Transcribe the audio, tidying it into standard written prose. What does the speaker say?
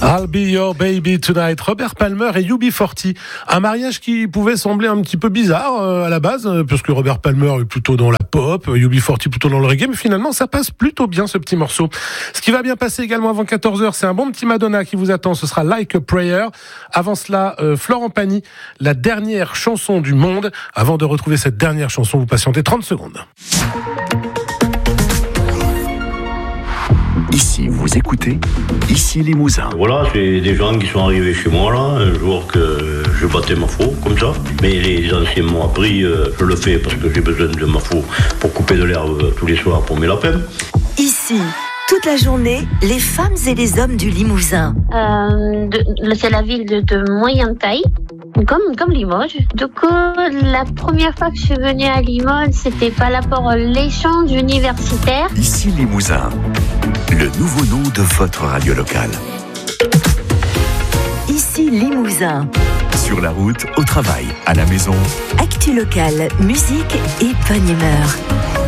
I'll be your baby tonight. Robert Palmer et UB40. Un mariage qui pouvait sembler un petit peu bizarre à la base, parce que Robert Palmer est plutôt dans la pop, UB40 plutôt dans le reggae, mais finalement ça passe plutôt bien ce petit morceau. Ce qui va bien passer également avant 14h, c'est un bon petit Madonna qui vous attend, ce sera Like a Prayer. Avant cela, Florent Pagny, la dernière chanson du monde. Avant de retrouver cette dernière chanson, vous patientez 30 secondes. Ici, vous écoutez, ici Limousin. Voilà, c'est des gens qui sont arrivés chez moi là, un jour que je battais ma faux, comme ça. Mais les anciens m'ont appris, je le fais parce que j'ai besoin de ma faux pour couper de l'herbe tous les soirs pour mes lapins. Ici, toute la journée, les femmes et les hommes du Limousin. C'est la ville de moyenne taille, comme Limoges. Du coup, la première fois que je suis venue à Limoges, c'était par rapport à l'échange universitaire. Ici Limousin, le nouveau nom de votre radio locale. Ici Limousin. Sur la route, au travail, à la maison. Actu locale, musique et bonne humeur.